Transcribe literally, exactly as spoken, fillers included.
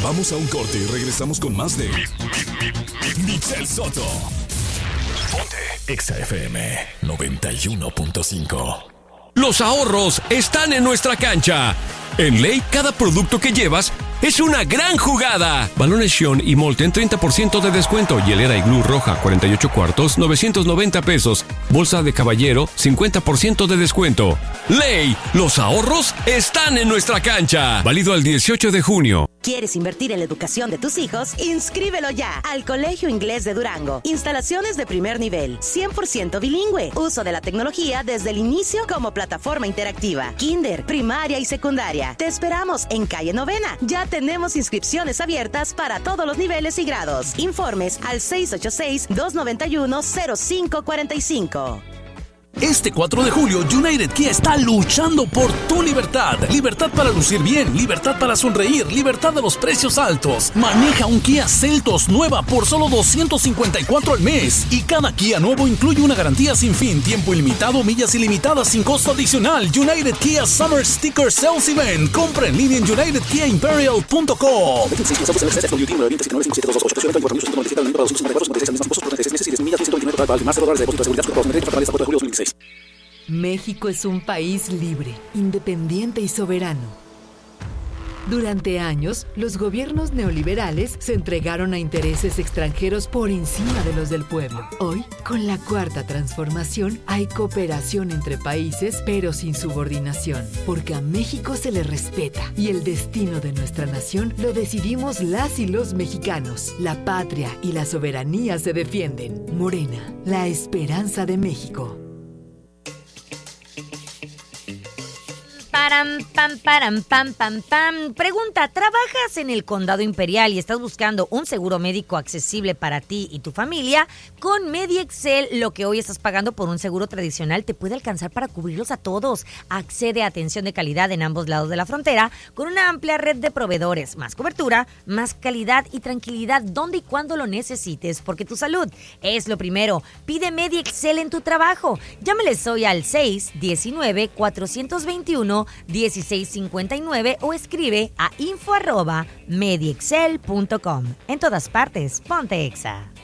Vamos a un corte y regresamos con más de Michelle Soto. Ponte Exa F M noventa y uno punto cinco. Los ahorros están en nuestra cancha. En Ley, cada producto que llevas es una gran jugada. Balones Xion y Molten, treinta por ciento de descuento. Hielera Iglú roja, cuarenta y ocho cuartos, novecientos noventa pesos. Bolsa de caballero, cincuenta por ciento de descuento. Ley, los ahorros están en nuestra cancha. Válido al dieciocho de junio. ¿Quieres invertir en la educación de tus hijos? ¡Inscríbelo ya! Al Colegio Inglés de Durango. Instalaciones de primer nivel, cien por ciento bilingüe. Uso de la tecnología desde el inicio como plataforma interactiva. Kinder, primaria y secundaria. Te esperamos en calle Novena. Ya tenemos inscripciones abiertas para todos los niveles y grados. Informes al seis ocho seis, dos nueve uno, cero cinco cuatro cinco. Este cuatro de julio, United Kia está luchando por tu libertad. Libertad para lucir bien, libertad para sonreír, libertad a los precios altos. Maneja un Kia Seltos nueva por solo doscientos cincuenta y cuatro al mes. Y cada Kia nuevo incluye una garantía sin fin, tiempo ilimitado, millas ilimitadas sin costo adicional. United Kia Summer Sticker Sales Event. Compra en línea en united kia imperial punto com. México es un país libre, independiente y soberano. Durante años, los gobiernos neoliberales se entregaron a intereses extranjeros por encima de los del pueblo. Hoy, con la Cuarta Transformación, hay cooperación entre países, pero sin subordinación, porque a México se le respeta y el destino de nuestra nación lo decidimos las y los mexicanos. La patria y la soberanía se defienden. Morena, la esperanza de México. Param, pam, param, pam, pam, pam. Pregunta, ¿trabajas en el Condado Imperial y estás buscando un seguro médico accesible para ti y tu familia? Con MediExcel, lo que hoy estás pagando por un seguro tradicional te puede alcanzar para cubrirlos a todos. Accede a atención de calidad en ambos lados de la frontera con una amplia red de proveedores, más cobertura, más calidad y tranquilidad donde y cuando lo necesites, porque tu salud es lo primero. Pide MediExcel en tu trabajo. Llámales hoy al seis diecinueve, cuatrocientos veintiuno, dieciséis cincuenta y nueve o escribe a info arroba mediexcel punto com. En todas partes, ponte Exa.